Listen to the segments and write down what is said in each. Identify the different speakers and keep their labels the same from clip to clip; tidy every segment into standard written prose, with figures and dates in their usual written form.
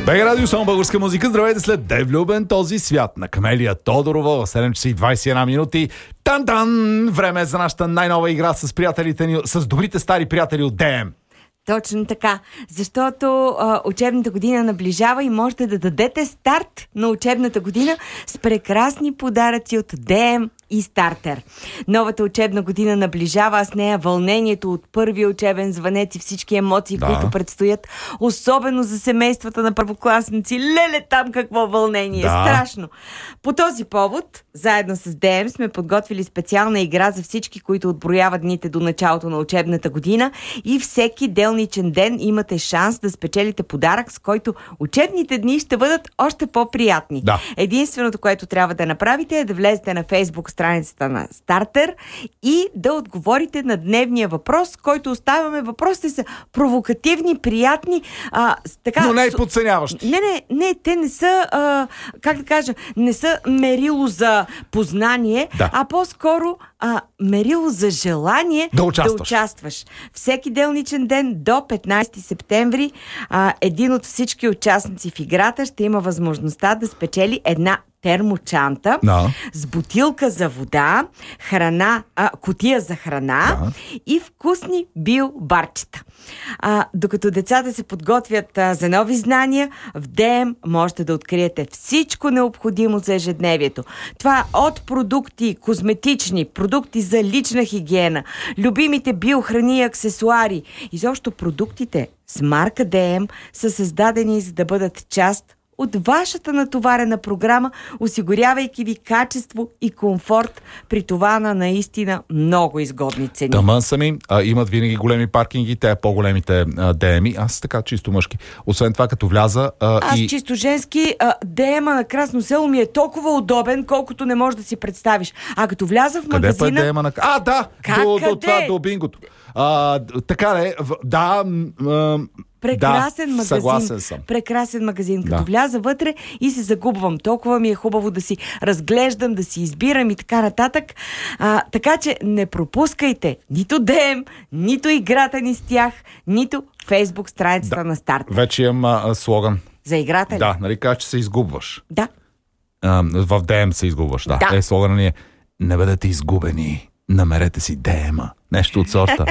Speaker 1: БГ Радио, само българска музика. Здравейте след Да е влюбен този свят на Камелия Тодорова. 7 часа и 21 минути. Тан-тан! Време е за нашата най-нова игра с приятелите ни, с добрите стари приятели от ДМ.
Speaker 2: Точно така, защото учебната година наближава и можете да дадете старт на учебната година с прекрасни подаръци от ДМ и Стартер. Новата учебна година наближава, а с нея вълнението от първия учебен звънец и всички емоции, които предстоят, особено за семействата на първокласници. Леле, там какво вълнение! Страшно! По този повод, заедно с ДМ сме подготвили специална игра за всички, които отброяват дните до началото на учебната година, и всеки делничен ден имате шанс да спечелите подарък, с който учебните дни ще бъдат още по-приятни. Единственото, което трябва да направите, е да влезете на Фейсбук страницата на Стартер и да отговорите на дневния въпрос, който оставяме. Въпросите са провокативни, приятни, така,
Speaker 1: но не и подценяващи.
Speaker 2: Не, те не са, как да кажа, не са мерило за познание, а по-скоро мерило за желание да участваш. Всеки делничен ден до 15 септември един от всички участници в играта ще има възможността да спечели една термочанта с бутилка за вода, кутия за храна и вкусни биобарчета. Докато децата се подготвят за нови знания, в ДМ можете да откриете всичко необходимо за ежедневието. Това от продукти, козметични, продукти за лична хигиена, любимите биохрани и аксесуари. Изобщо продуктите с марка ДМ са създадени за да бъдат част от вашата натоварена програма, осигурявайки ви качество и комфорт, при това на наистина много изгодни цени.
Speaker 1: Тама сами имат винаги големи паркинги, те по-големите ДМ-и. Аз така чисто мъжки. освен това, като вляза...
Speaker 2: Аз чисто женски, ДМ-а на Красно село ми е толкова удобен, колкото не можеш да си представиш. А като вляза в магазина...
Speaker 1: Къде ДМ-а на... до бингото. Така е,
Speaker 2: прекрасен магазин.
Speaker 1: Съгласен съм.
Speaker 2: Прекрасен магазин. Като вляза вътре и се загубвам. Толкова ми е хубаво да си разглеждам, да си избирам и така нататък. Така че не пропускайте нито ДМ, нито играта ни с тях, нито Фейсбук страницата на Старт.
Speaker 1: Вече имам слоган.
Speaker 2: За играта ли?
Speaker 1: Да, нали кажеш, че се изгубваш.
Speaker 2: Да.
Speaker 1: В ДМ се изгубваш, слогана ни е: не бъдете изгубени, намерете си ДМ-а. Нещо от сорта.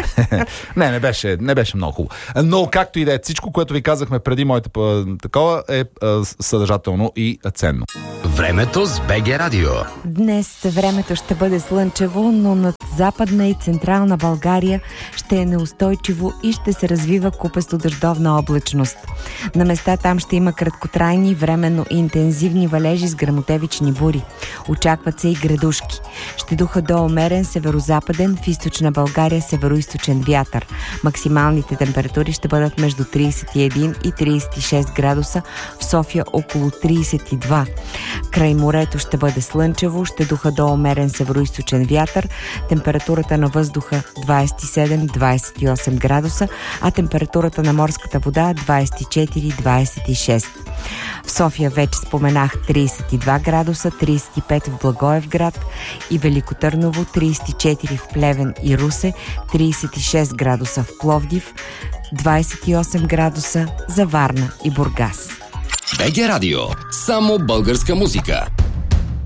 Speaker 1: не беше много хубаво. Но както и да е, всичко, което ви казахме преди моята такова, е съдържателно и ценно.
Speaker 3: Времето с БГ Радио.
Speaker 2: Днес времето ще бъде слънчево, но над Западна и Централна България ще е неустойчиво и ще се развива купесто дъждовна облачност. На места там ще има краткотрайни, временно интензивни валежи с гръмотевични бури. Очакват се и градушки. Ще духа до умерен северозападен, в източна България североизточен вятър. Максималните температури ще бъдат между 31 и 36 градуса, в София около 32. Край морето ще бъде слънчево, ще духа до умерен североизточен вятър, температурата на въздуха 27-28 градуса, а температурата на морската вода 24-26. В София вече споменах 32 градуса, 35 в Благоевград и Велико Търново, 34 в Плевен и Русе, 36 градуса в Пловдив, 28 градуса за Варна и Бургас.
Speaker 3: БГ Радио. Само българска музика.